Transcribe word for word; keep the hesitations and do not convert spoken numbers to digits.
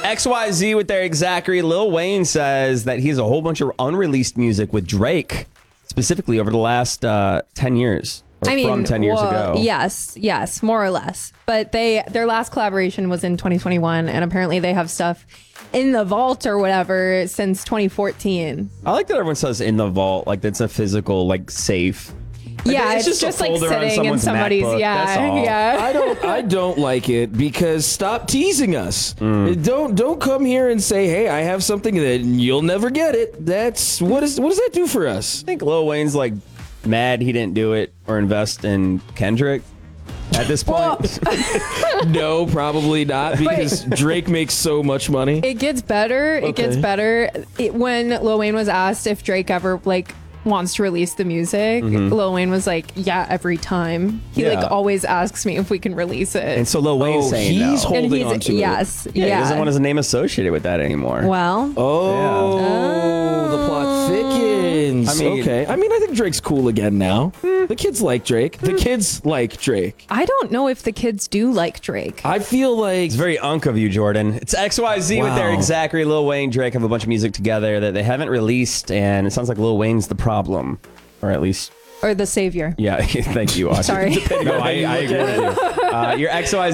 X Y Z with their Zachary. Lil Wayne says that he has a whole bunch of unreleased music with Drake, specifically over the last uh, ten years. Or I mean, from ten years well, ago. Yes, yes, more or less. But they their last collaboration was in twenty twenty-one, and apparently they have stuff in the vault or whatever since twenty fourteen. I like that everyone says in the vault, like that's a physical, like safe. Like, Yeah, it's it's, just just, a like folder on sitting in someone's somebody's. MacBook, Yeah, that's all. yeah. I don't I don't like it because stop teasing us. Mm. Don't don't come here and say, "Hey, I have something that you'll never get it." That's what is what does that do for us? I think Lil Wayne's like mad he didn't do it or invest in Kendrick at this point. No, probably not because Drake makes so much money. It gets better. It gets Okay. better. It, when Lil Wayne was asked if Drake ever like wants to release the music, Lil Wayne was like, "Yeah, every time. He Mm-hmm. Yeah. like always asks me if we can release it." And so Lil Wayne's Oh, saying he's no. holding And he's- on to it. yes, yeah, yeah. he doesn't want his name associated with that anymore. well, Oh, the plot thickens. I mean- okay. I mean, I think Drake's cool again now. The kids like Drake. The kids like Drake. I don't know if the kids do like Drake. I feel like It's very unk of you, Jordan. It's X Y Z with Wow. their Zachary, Lil Wayne, Drake have a bunch of music together that they haven't released, and it sounds like Lil Wayne's the problem. Or at least, Or the savior. yeah, thank you, Audrey. Sorry. No, I, I agree with you. Uh, your X Y Z